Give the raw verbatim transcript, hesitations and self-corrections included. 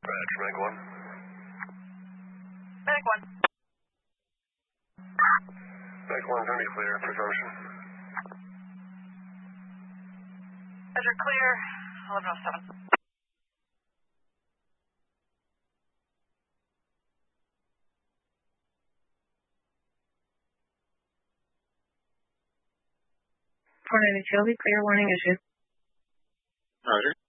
Roger, Meg one. Medic one. Meg one's going to be clear, presumption. Roger, clear, eleven oh seven. four ninety Shelby, clear, warning issued. Roger.